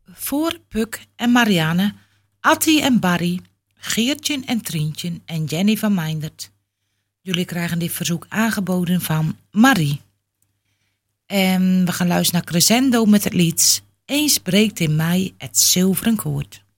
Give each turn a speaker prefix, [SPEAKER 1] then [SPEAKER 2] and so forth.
[SPEAKER 1] voor Puk en Marianne, Attie en Barry, Geertje en Trientje en Jenny van Meindert. Jullie krijgen dit verzoek aangeboden van Marie. En we gaan luisteren naar Crescendo met het lied Eens breekt in mij het zilveren koord.